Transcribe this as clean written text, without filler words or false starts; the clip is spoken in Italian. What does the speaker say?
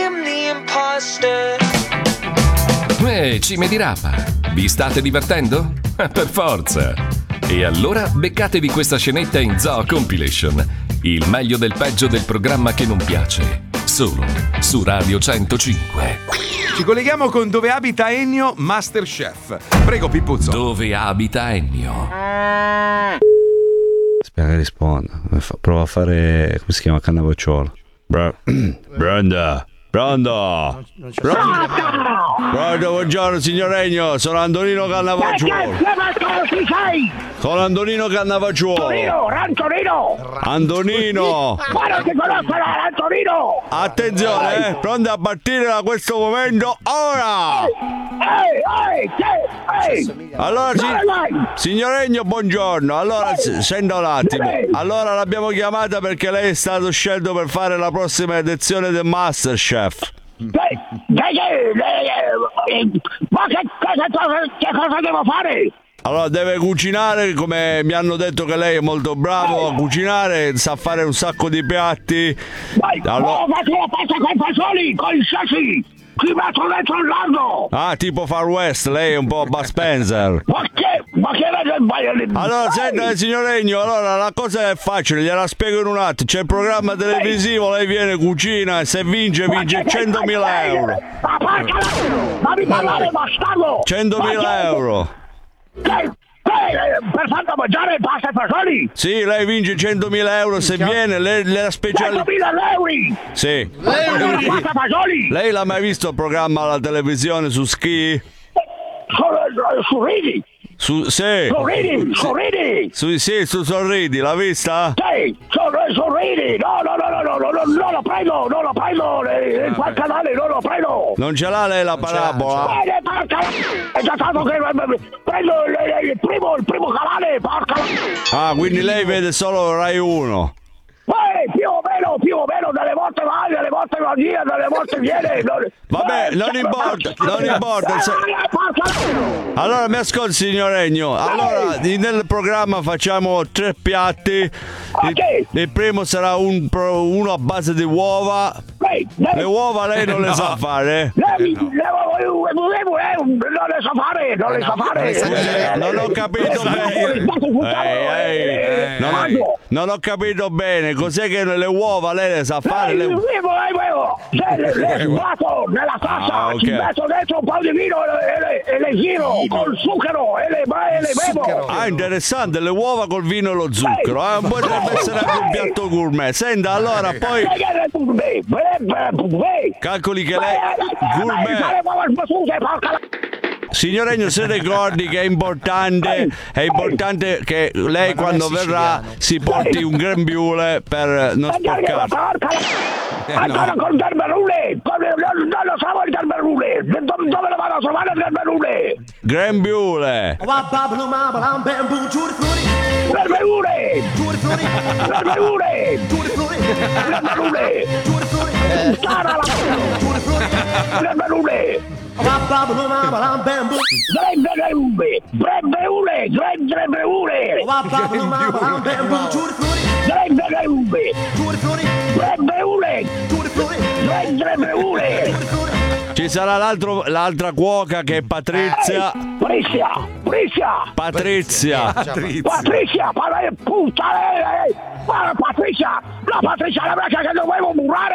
am the imposter. Cime di rapa, vi state divertendo? Per forza! E allora beccatevi questa scenetta in Zoo Compilation, il meglio del peggio del programma che non piace, solo su Radio 105. Ci colleghiamo con Dove abita Ennio, Masterchef. Prego Pippuzzo. Dove abita Ennio? Spera che risponda. Prova a fare, come si chiama, Cannavacciuolo. Branda. Pronto? Pronto, buongiorno signor Ennio, sono Antonino Cannavacciuolo. Chi sei? Sono Antonino Cannavacciuolo. Antonino! Ma non ti conosco Antonino! Attenzione, pronti a partire da questo momento ora! Allora, signor Ennio, buongiorno. Allora, senta un attimo. Allora, l'abbiamo chiamata perché lei è stato scelto per fare la prossima edizione del Masterchef. Ma che cosa devo fare? Allora, deve cucinare, come mi hanno detto che lei è molto bravo a cucinare, sa fare un sacco di piatti. Allora... faccio la pasta con i fasoli, con i sassi! Ci metto dentro il lardo! Ah, tipo Far West, lei è un po' Bud Spencer. Ma che allora, senta, signor Ennio, allora la cosa è facile, gliela spiego in un attimo. C'è il programma televisivo, lei viene, cucina e se vince 100.000 euro. Ma fammi parlare, bastardo! 100.000 euro. Per farlo mangiare pasta e fasoli? Sì, lei vince 100.000 euro se viene, la speciale. 100.000 euro! Sì. Pasta e fasoli? Lei l'ha mai visto il programma alla televisione su Ski? Su Ridi? Sì. Sorridi! Sì, su Sorridi, l'ha vista? Sì, sorridi! No, non lo prendo! Quel canale non lo prendo! Non ce l'ha lei la parabola? È già stato che prendo il primo canale, porca! Ah, quindi lei vede solo Rai 1? Più o meno, delle volte vai, delle volte va via, delle volte viene. Vabbè, non importa. Allora mi ascolti, signor Ennio. Allora, nel programma facciamo 3 piatti. Il primo sarà uno a base di uova. Le uova lei non le sa fare? Non le sa fare. Non ho capito bene. Non ho capito bene. Cos'è che le uova lei le sa fare? Le sbato nella tazza, ci metto dentro un po' di vino e le giro col zucchero e le bevo. Ah, interessante, le uova col vino e lo zucchero. Potrebbe essere anche un piatto gourmet. Senta, allora poi calcoli che lei gourmet. Signor Ennio, se ricordi che è importante che lei quando verrà si porti un grembiule per non sporcarsi. Ancora col garberule! Non lo so il garberule! Dove lo vado a trovare il garberule? Grembiule! Ci sarà l'altra cuoca che è Patrizia. Patrizia, Patrizia, la vecchia che dovevo murare